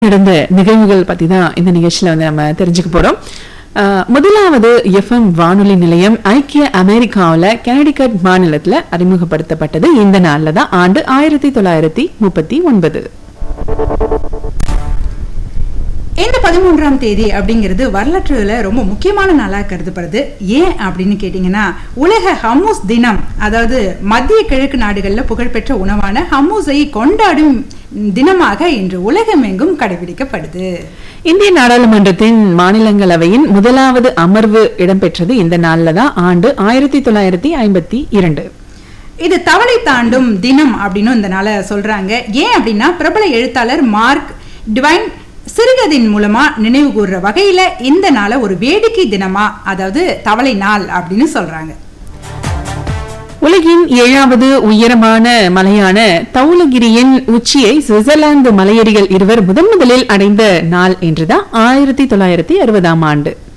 நடந்த நிகழ்வுகள் பத்தி தான் இந்த நிகழ்ச்சியில நம்ம தெரிஞ்சுக்க போறோம். முதலாவது எஃப்எம் வானொலி நிலையம் ஐக்கிய அமெரிக்காவில் கனடிகட் மாநிலத்தில் அறிமுகப்படுத்தப்பட்டது இந்த நாள்ல தான். ஆண்டு 1939. இந்த 13ஆம் தேதி அப்படிங்கிறது வரலாற்றுல ரொம்ப முக்கியமான நாளாக கருதப்படுது. ஏன் அப்படின்னு கேட்டீங்கன்னா, உலக ஹம்மூஸ் தினம், அதாவது மத்திய கிழக்கு நாடுகளில் புகழ்பெற்ற உணவான ஹம்மூஸை கொண்டாடும் தினமாக இன்று உலகமெங்கும் கடைபிடிக்கப்படுது. இந்திய நாடாளுமன்றத்தின் மாநிலங்களவையின் முதலாவது அமர்வு இடம்பெற்றது இந்த நாள்ல தான். ஆண்டு 1952. இது தவளை தாண்டும் தினம் அப்படின்னு இந்த நாளை சொல்றாங்க. ஏன் அப்படின்னா, பிரபல எழுத்தாளர் மார்க் ட்வைன் சிறுகதையின் மூலமா நினைவு கூறுற வகையில இந்த நாளை ஒரு வேடிக்கை தினமா, அதாவது தவளை நாள் அப்படின்னு சொல்றாங்க. உலகின் 7வது உயரமான மலையான தௌலகிரியின் உச்சியை சுவிட்சர்லாந்து மலையேறிகள் இருவர் முதலில் அடைந்த நாள் என்றுதான் 1960ஆம் ஆண்டு.